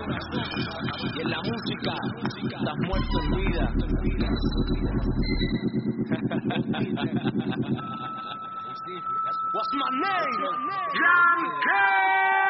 Y en la música, estás muerto en vida. What's my name? John K.